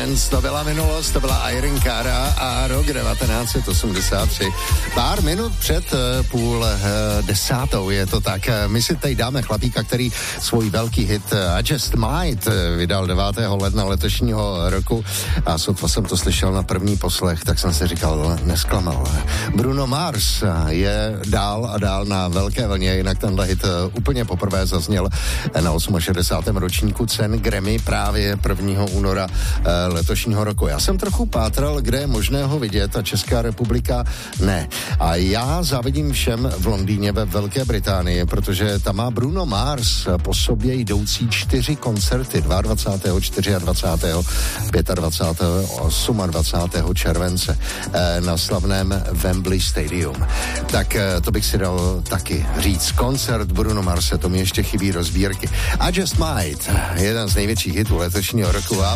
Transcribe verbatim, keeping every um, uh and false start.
Dance, to byla minulost, to byla Irene Cara a rok devatenáct set osmdesát tři. Pár minut před půl desátou je to tak. My si tady dáme chlapíka, který svůj velký hit I Just Might vydal devátého ledna letošního roku a sotva jsem to slyšel na první poslech, tak jsem si říkal, nesklamal. Bruno Mars je dál a dál na velké vlně, jinak tenhle hit úplně poprvé zazněl na šedesátém osmém ročníku cen Grammy právě prvního února letošního roku. Já jsem trochu pátral, kde je možné ho vidět a Česká republika ne. A já závidím všem v Londýně ve Velké Británii, protože tam má Bruno Mars po sobě jdoucí čtyři koncerty dvacátého dvacátého, dvacátého čtvrtého, dvacátého pátého, dvacátého osmého července na slavném Wembley Stadium. Tak to bych si dal taky říct. Koncert Bruno Marse, to mi ještě chybí rozbírky. I Just Might, jeden z největších hitů letošního roku a